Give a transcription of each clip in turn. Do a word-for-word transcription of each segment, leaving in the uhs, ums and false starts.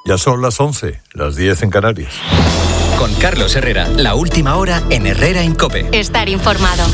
Ya son las once, las diez en Canarias. Con Carlos Herrera, la última hora en Herrera en COPE. Estar informado.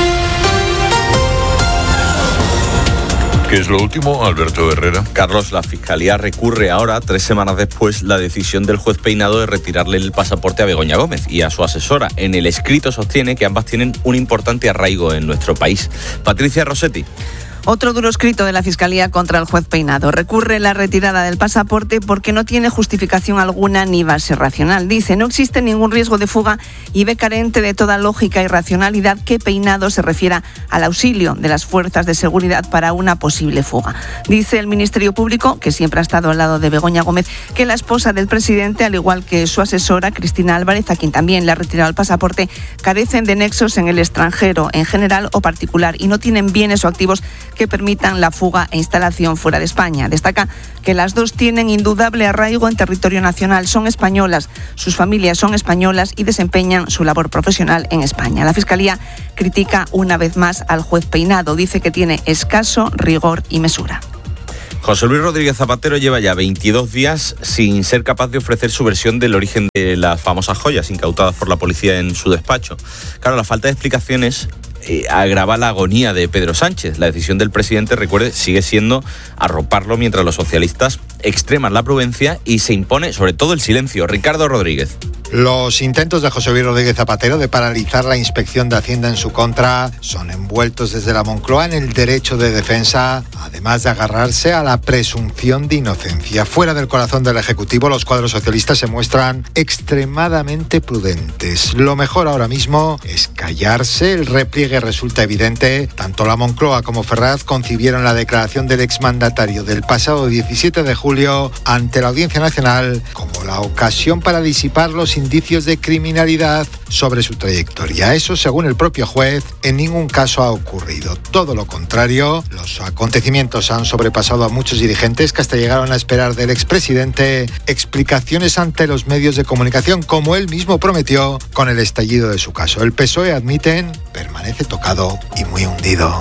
¿Qué es lo último, Alberto Herrera? Carlos, la Fiscalía recurre ahora, tres semanas después, la decisión del juez Peinado de retirarle el pasaporte a Begoña Gómez y a su asesora. En el escrito sostiene que ambas tienen un importante arraigo en nuestro país. Patricia Rossetti. Otro duro escrito de la Fiscalía contra el juez Peinado. Recurre la retirada del pasaporte porque no tiene justificación alguna ni base racional. Dice, no existe ningún riesgo de fuga y ve carente de toda lógica y racionalidad que Peinado se refiera al auxilio de las fuerzas de seguridad para una posible fuga. Dice el Ministerio Público, que siempre ha estado al lado de Begoña Gómez, que la esposa del presidente, al igual que su asesora, Cristina Álvarez, a quien también le ha retirado el pasaporte, carecen de nexos en el extranjero, en general o particular, y no tienen bienes o activos que permitan la fuga e instalación fuera de España. Destaca que las dos tienen indudable arraigo en territorio nacional, son españolas, sus familias son españolas y desempeñan su labor profesional en España. La Fiscalía critica una vez más al juez Peinado, dice que tiene escaso rigor y mesura. José Luis Rodríguez Zapatero lleva ya veintidós días sin ser capaz de ofrecer su versión del origen de las famosas joyas incautadas por la policía en su despacho. Claro, la falta de explicaciones eh, agrava la agonía de Pedro Sánchez. La decisión del presidente, recuerde, sigue siendo arroparlo mientras los socialistas extreman la prudencia y se impone sobre todo el silencio. Ricardo Rodríguez. Los intentos de José Luis Rodríguez Zapatero de paralizar la inspección de Hacienda en su contra son envueltos desde la Moncloa en el derecho de defensa, además de agarrarse a la presunción de inocencia. Fuera del corazón del Ejecutivo, los cuadros socialistas se muestran extremadamente prudentes. Lo mejor ahora mismo es callarse. El repliegue resulta evidente. Tanto la Moncloa como Ferraz concibieron la declaración del exmandatario del pasado diecisiete de julio ante la Audiencia Nacional como la ocasión para disipar los indicios de criminalidad sobre su trayectoria. Eso, según el propio juez, en ningún caso ha ocurrido. Todo lo contrario, los acontecimientos han sobrepasado a muchos dirigentes que hasta llegaron a esperar del expresidente explicaciones ante los medios de comunicación, como él mismo prometió con el estallido de su caso. El P S O E, admiten, permanece tocado y muy hundido.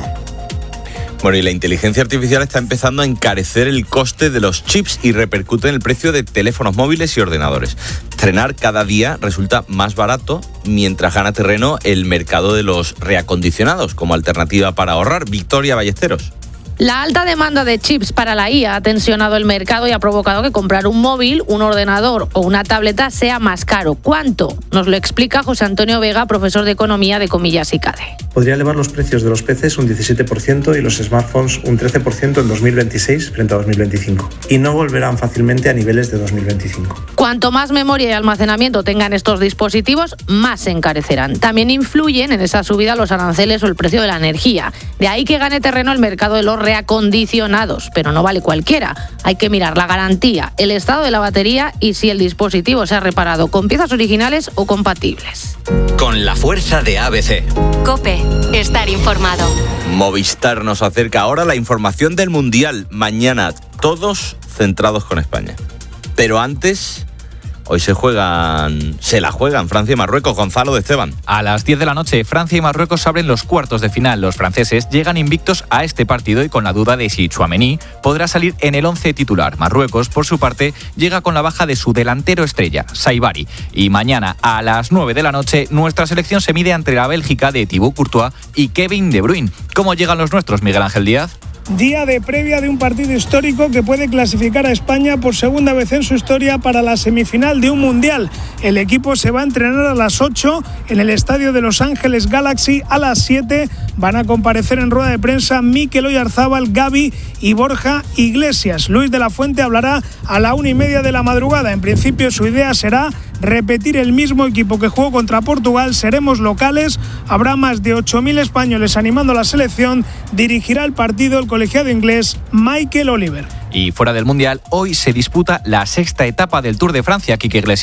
Bueno, y la inteligencia artificial está empezando a encarecer el coste de los chips y repercute en el precio de teléfonos móviles y ordenadores. Estrenar cada día resulta más barato mientras gana terreno el mercado de los reacondicionados como alternativa para ahorrar. Victoria Ballesteros. La alta demanda de chips para la I A ha tensionado el mercado y ha provocado que comprar un móvil, un ordenador o una tableta sea más caro. ¿Cuánto? Nos lo explica José Antonio Vega, profesor de Economía de Comillas y CADE. Podría elevar los precios de los P Cs un diecisiete por ciento y los smartphones un trece por ciento en dos mil veintiséis frente a dos mil veinticinco. Y no volverán fácilmente a niveles de dos mil veinticinco. Cuanto más memoria y almacenamiento tengan estos dispositivos, más se encarecerán. También influyen en esa subida los aranceles o el precio de la energía. De ahí que gane terreno el mercado de los reacondicionados, pero no vale cualquiera. Hay que mirar la garantía, el estado de la batería y si el dispositivo se ha reparado con piezas originales o compatibles. Con la fuerza de A B C. COPE, estar informado. Movistar nos acerca ahora la información del Mundial. Mañana todos centrados con España. Pero antes, hoy se juegan, se la juegan Francia y Marruecos. Gonzalo de Esteban. A las diez de la noche, Francia y Marruecos abren los cuartos de final. Los franceses llegan invictos a este partido y con la duda de si Tchouaméni podrá salir en el once titular. Marruecos, por su parte, llega con la baja de su delantero estrella, Saibari. Y mañana, a las nueve de la noche, nuestra selección se mide ante la Bélgica de Thibaut Courtois y Kevin De Bruyne. ¿Cómo llegan los nuestros, Miguel Ángel Díaz? Día de previa de un partido histórico que puede clasificar a España por segunda vez en su historia para la semifinal de un mundial. El equipo se va a entrenar a las ocho en el estadio de Los Ángeles Galaxy. A las siete van a comparecer en rueda de prensa Mikel Oyarzábal, Gavi y Borja Iglesias. Luis de la Fuente hablará a la una y media de la madrugada. En principio su idea será repetir el mismo equipo que jugó contra Portugal. Seremos locales, habrá más de ocho mil españoles animando a la selección. Dirigirá el partido el colegiado inglés Michael Oliver. Y fuera del Mundial, hoy se disputa la sexta etapa del Tour de Francia, Quique Iglesias.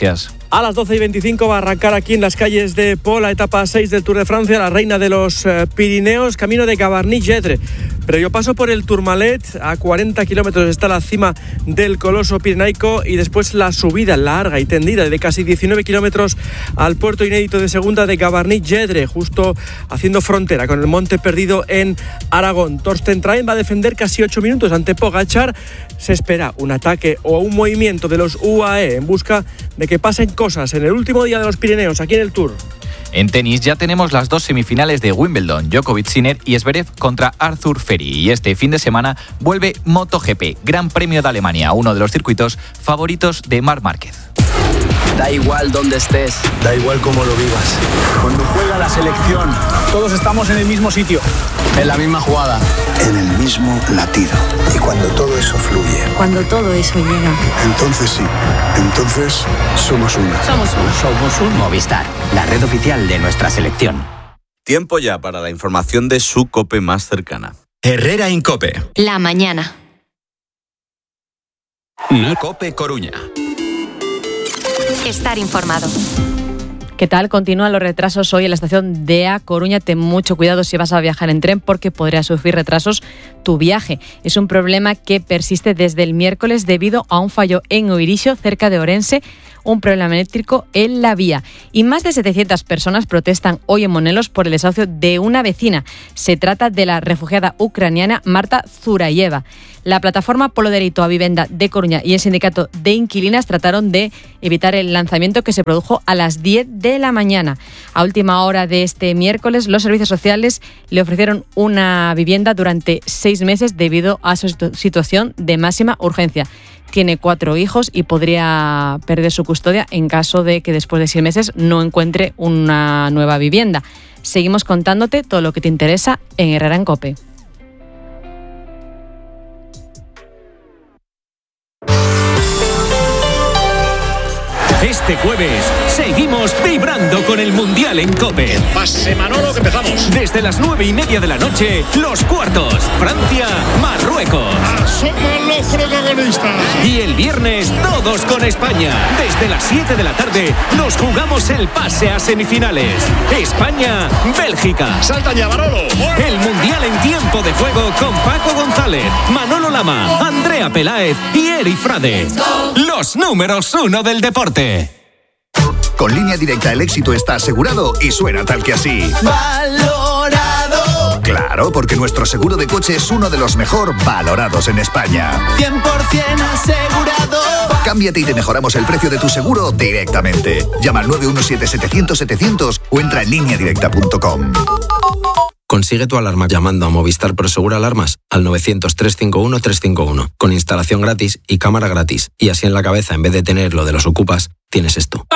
A las doce y veinticinco va a arrancar aquí en las calles de Pau la etapa seis del Tour de Francia, la reina de los eh, Pirineos, camino de Gavarnie-Gedre. Pero yo paso por el Tourmalet, a cuarenta kilómetros está la cima del coloso pirenaico y después la subida larga y tendida de casi diecinueve kilómetros al puerto inédito de segunda de Gavarnie-Gedre, justo haciendo frontera con el Monte Perdido en Aragón. Torsten Train va a defender casi ocho minutos ante Pogačar. Se espera un ataque o un movimiento de los U A E en busca de que pasen cosas en el último día de los Pirineos, aquí en el Tour. En tenis ya tenemos las dos semifinales de Wimbledon, Djokovic-Sinner y Zverev contra Arthur Feri. Y este fin de semana vuelve MotoGP, Gran Premio de Alemania, uno de los circuitos favoritos de Marc Márquez. Da igual dónde estés, da igual cómo lo vivas. Cuando juega la selección, todos estamos en el mismo sitio, en la misma jugada, en el mismo latido. Y cuando todo eso fluye, cuando todo eso llega, entonces sí, entonces somos uno. Somos uno. Somos un Movistar, la red oficial de nuestra selección. Tiempo ya para la información de su COPE más cercana. Herrera en COPE. La mañana. COPE Coruña. Estar informado. ¿Qué tal? Continúan los retrasos hoy en la estación de A Coruña. Ten mucho cuidado si vas a viajar en tren porque podría sufrir retrasos tu viaje. Es un problema que persiste desde el miércoles debido a un fallo en Oirixo, cerca de Orense, un problema eléctrico en la vía. Y más de setecientas personas protestan hoy en Monelos por el desahucio de una vecina. Se trata de la refugiada ucraniana Marta Zurayeva. La plataforma Polo Dereito a Vivenda de Coruña y el sindicato de inquilinas trataron de evitar el lanzamiento que se produjo a las diez de la mañana. A última hora de este miércoles, los servicios sociales le ofrecieron una vivienda durante seis meses debido a su situación de máxima urgencia. Tiene cuatro hijos y podría perder su custodia en caso de que después de seis meses no encuentre una nueva vivienda. Seguimos contándote todo lo que te interesa en Herrera en COPE. Este jueves seguimos vibrando con el Mundial en COPE. Pase Manolo, que empezamos. Desde las nueve y media de la noche, los cuartos. Francia, Marruecos. Somos los protagonistas. Y el viernes, todos con España. Desde las siete de la tarde, nos jugamos el pase a semifinales. España, Bélgica. Salta ya, Manolo. El Mundial en tiempo de juego con Paco González, Manolo Lama, Andrea Peláez y Eri Frade. Los números uno del deporte. Con Línea Directa el éxito está asegurado y suena tal que así. ¡Valorado! Claro, porque nuestro seguro de coche es uno de los mejor valorados en España. cien por ciento asegurado. Cámbiate y te mejoramos el precio de tu seguro directamente. Llama al nueve uno siete, setecientos, setecientos o entra en línea directa punto com. Consigue tu alarma llamando a Movistar Prosegur Alarmas al novecientos, trescientos cincuenta y uno, trescientos cincuenta y uno, con instalación gratis y cámara gratis. Y así en la cabeza, en vez de tener lo de los ocupas, tienes esto.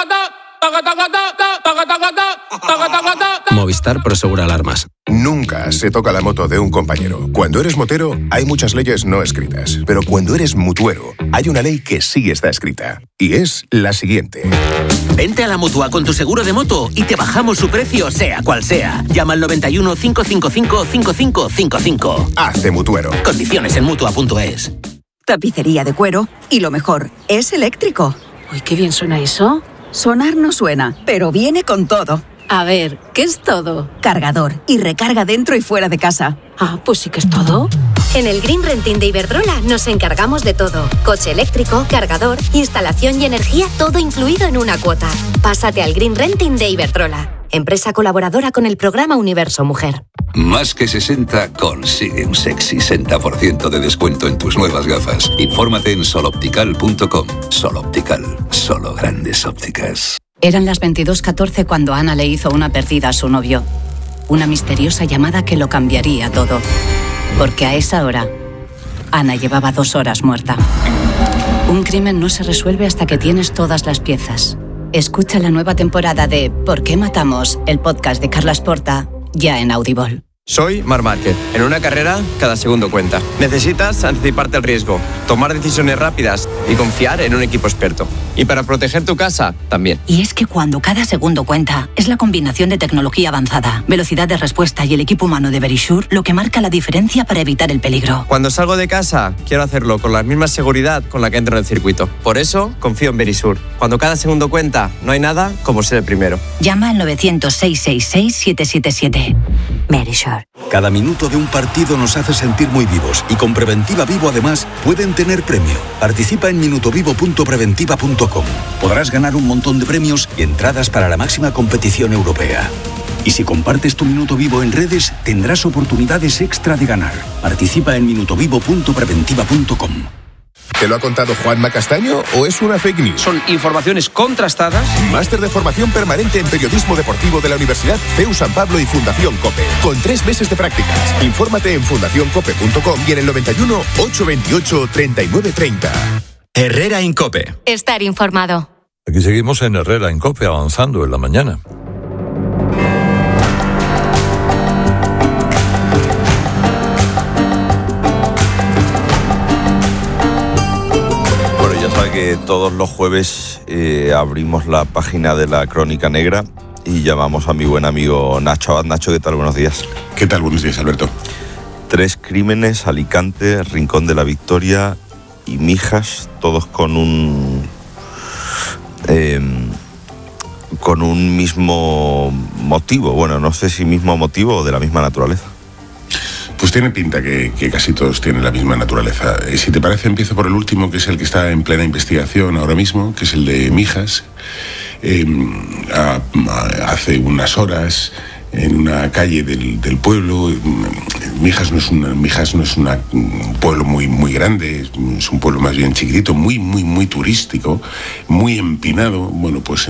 Movistar Prosegur Alarmas. Nunca se toca la moto de un compañero. Cuando eres motero, hay muchas leyes no escritas. Pero cuando eres mutuero, hay una ley que sí está escrita. Y es la siguiente. Vente a la Mutua con tu seguro de moto y te bajamos su precio, sea cual sea. Llama al noventa y uno, cinco cinco cinco, cinco cinco cinco cinco. Hazte mutuero. Condiciones en mutua punto es. Tapicería de cuero y lo mejor, es eléctrico. Uy, qué bien suena eso. Sonar no suena, pero viene con todo. A ver, ¿qué es todo? Cargador y recarga dentro y fuera de casa. Ah, pues sí que es todo. En el Green Renting de Iberdrola nos encargamos de todo. Coche eléctrico, cargador, instalación y energía, todo incluido en una cuota. Pásate al Green Renting de Iberdrola, empresa colaboradora con el programa Universo Mujer. Más que sesenta consigue un sexy sesenta por ciento de descuento en tus nuevas gafas. Infórmate en sol optical punto com. Sol Optical, solo grandes ópticas. Eran las veintidós catorce cuando Ana le hizo una perdida a su novio. Una misteriosa llamada que lo cambiaría todo. Porque a esa hora, Ana llevaba dos horas muerta. Un crimen no se resuelve hasta que tienes todas las piezas. Escucha la nueva temporada de ¿Por qué matamos?, el podcast de Carlas Porta, ya en Audible. Soy Marc Márquez. En una carrera, cada segundo cuenta. Necesitas anticiparte al riesgo, tomar decisiones rápidas y confiar en un equipo experto. Y para proteger tu casa, también. Y es que cuando cada segundo cuenta, es la combinación de tecnología avanzada, velocidad de respuesta y el equipo humano de Verisure lo que marca la diferencia para evitar el peligro. Cuando salgo de casa, quiero hacerlo con la misma seguridad con la que entro en el circuito. Por eso, confío en Verisure. Cuando cada segundo cuenta, no hay nada como ser el primero. Llama al novecientos, seiscientos sesenta y seis, siete siete siete. Verisure. Cada minuto de un partido nos hace sentir muy vivos y con Preventiva Vivo además pueden tener premio. Participa en minutovivo punto preventiva punto com. Podrás ganar un montón de premios y entradas para la máxima competición europea. Y si compartes tu Minuto Vivo en redes, tendrás oportunidades extra de ganar. Participa en minutovivo punto preventiva punto com. ¿Te lo ha contado Juanma Castaño o es una fake news? Son informaciones contrastadas. Máster de formación permanente en periodismo deportivo de la Universidad C E U San Pablo y Fundación COPE. Con tres meses de prácticas. Infórmate en fundación cope punto com y en el noventa y uno, ochocientos veintiocho, treinta y nueve treinta. Herrera Incope. Estar informado. Aquí seguimos en Herrera Incope, avanzando en la mañana. Que todos los jueves eh, abrimos la página de la Crónica Negra y llamamos a mi buen amigo Nacho Abad. Nacho, ¿qué tal? Buenos días. ¿Qué tal? Buenos días, Alberto. Tres crímenes, Alicante, Rincón de la Victoria y Mijas, todos con un eh, con un mismo motivo. Bueno, no sé si mismo motivo o de la misma naturaleza. Pues tiene pinta que, que casi todos tienen la misma naturaleza. Eh, si te parece, empiezo por el último, que es el que está en plena investigación ahora mismo, que es el de Mijas. Eh, a, a, hace unas horas, en una calle del, del pueblo, Mijas no es, una, Mijas no es una, un pueblo muy, muy grande, es un pueblo más bien chiquitito, muy, muy, muy turístico, muy empinado. Bueno, pues